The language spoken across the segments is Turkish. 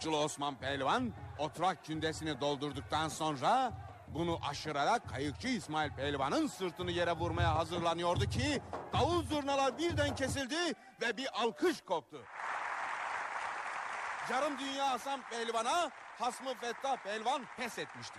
Pamukçulu Osman Pehlivan oturak kündesini doldurduktan sonra bunu aşırarak kayıkçı İsmail Pehlivan'ın sırtını yere vurmaya hazırlanıyordu ki davul zurnalar birden kesildi ve bir alkış koptu. Yarım dünya Hasan Pehlivan'a hasmı Fettah Pehlivan pes etmişti.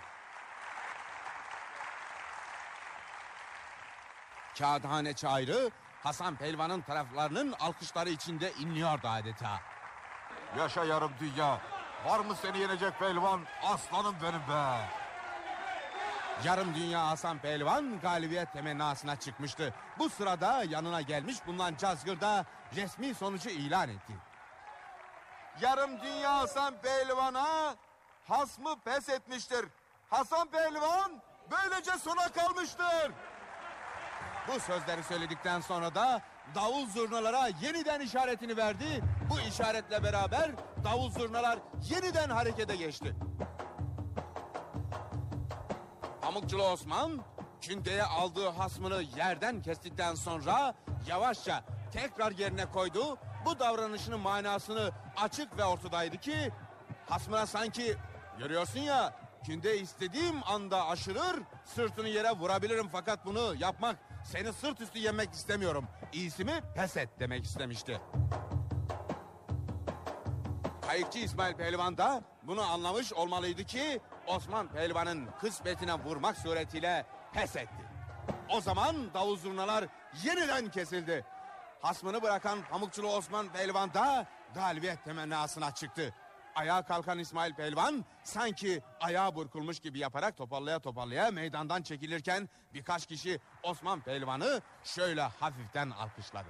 Kağıthane çayırı Hasan Pehlivan'ın taraflarının alkışları içinde inliyordu adeta. Yaşa yarım dünya. Var mı seni yenecek pehlivan? Aslanım benim be. Yarım dünya Hasan Pehlivan galibiyet temennasına çıkmıştı. Bu sırada yanına gelmiş bulunan Cazgır da resmi sonucu ilan etti. Yarım dünya Hasan Pehlivan'a hasmı pes etmiştir. Hasan Pehlivan böylece sona kalmıştır. Bu sözleri söyledikten sonra da davul zurnalara yeniden işaretini verdi. Bu işaretle beraber davul zurnalar yeniden harekete geçti. Pamukçulu Osman kündeye aldığı hasmını yerden kestikten sonra yavaşça tekrar yerine koydu. Bu davranışının manasını açık ve ortadaydı ki hasmına sanki görüyorsun ya künde istediğim anda aşırır sırtını yere vurabilirim fakat bunu yapmak seni sırt üstü yemek istemiyorum. İyisi mi pes et demek istemişti. Kayıkçı İsmail Pehlivan da bunu anlamış olmalıydı ki Osman Pehlivan'ın kısmetine vurmak suretiyle pes etti. O zaman davul zurnalar yeniden kesildi. Hasmını bırakan Pamukçulu Osman Pehlivan da galibiyet temennasına çıktı. Ayağa kalkan İsmail Pehlivan sanki ayağı burkulmuş gibi yaparak toparlaya meydandan çekilirken birkaç kişi Osman Pehlivan'ı şöyle hafiften alkışladı.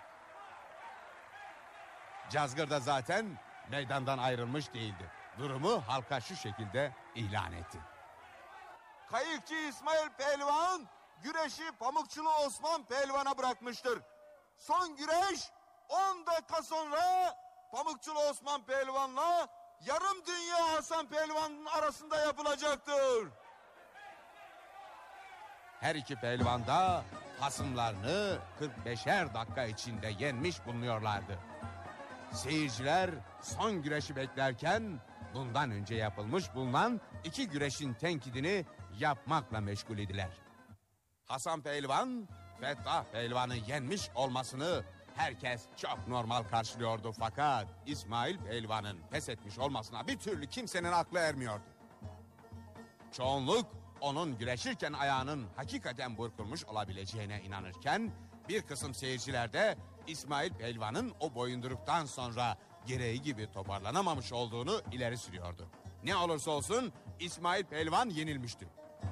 Cazgır da zaten meydandan ayrılmış değildi. Durumu halka şu şekilde ilan etti. Kayıkçı İsmail Pehlivan güreşi Pamukçulu Osman Pehlivan'a bırakmıştır. Son güreş 10 dakika sonra Pamukçulu Osman Pehlivan'la yarım dünya Hasan Pehlivan'ın arasında yapılacaktır. Her iki pehlivan da hasımlarını 45'er dakika içinde yenmiş bulunuyorlardı. Seyirciler son güreşi beklerken bundan önce yapılmış bulunan iki güreşin tenkidini yapmakla meşgul idiler. Hasan Pehlivan, Fettah Pehlivan'ı yenmiş olmasını herkes çok normal karşılıyordu fakat İsmail Pehlivan'ın pes etmiş olmasına bir türlü kimsenin aklı ermiyordu. Çoğunluk onun güreşirken ayağının hakikaten burkulmuş olabileceğine inanırken bir kısım seyirciler de İsmail Pehlivan'ın o boyunduruktan sonra gereği gibi toparlanamamış olduğunu ileri sürüyordu. Ne olursa olsun İsmail Pehlivan yenilmişti.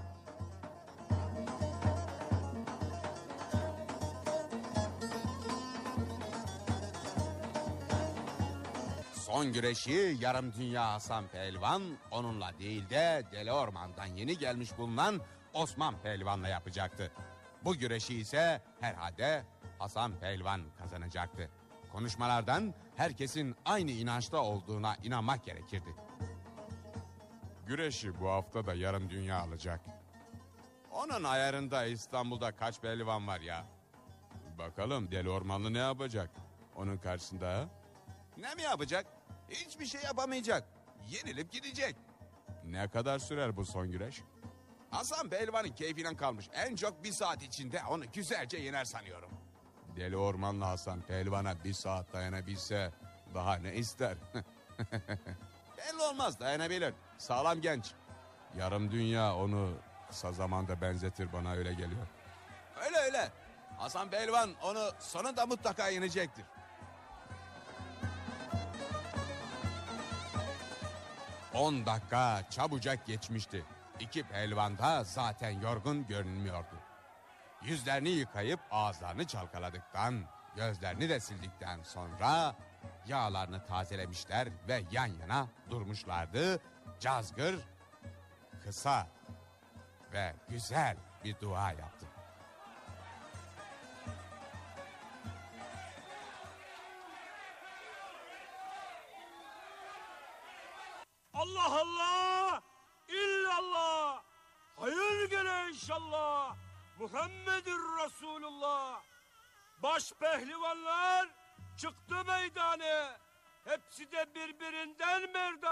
Son güreşi yarım dünya Hasan Pehlivan onunla değil de Deli Orman'dan yeni gelmiş bulunan Osman Pehlivan'la yapacaktı. Bu güreşi ise herhalde Hasan Pehlivan kazanacaktı. Konuşmalardan herkesin aynı inançta olduğuna inanmak gerekirdi. Güreşi bu hafta da yarım dünya alacak. Onun ayarında İstanbul'da kaç pehlivan var ya? Bakalım Deli Ormanlı ne yapacak? Onun karşısında... Ne mi yapacak? Hiçbir şey yapamayacak. Yenilip gidecek. Ne kadar sürer bu son güreş? Hasan Pehlivan'ın keyfine kalmış. En çok 1 saat içinde onu güzelce yener sanıyorum. Deli Ormanlı Hasan Pehlivan'a 1 saat dayanabilse daha ne ister? Belli olmaz, dayanabilir. Sağlam genç. Yarım dünya onu kısa zamanda benzetir, bana öyle geliyor. Öyle. Hasan Pehlivan onu sonunda mutlaka yenecektir. On dakika çabucak geçmişti. İki pehlivan da zaten yorgun görünmüyordu. Yüzlerini yıkayıp ağızlarını çalkaladıktan, gözlerini de sildikten sonra yağlarını tazelemişler ve yan yana durmuşlardı. Cazgır kısa ve güzel bir dua yaptı. Allah Allah, illallah, hayır gele inşallah, Muhammedur Resulullah. Baş pehlivanlar çıktı meydane, hepsi de birbirinden merdan.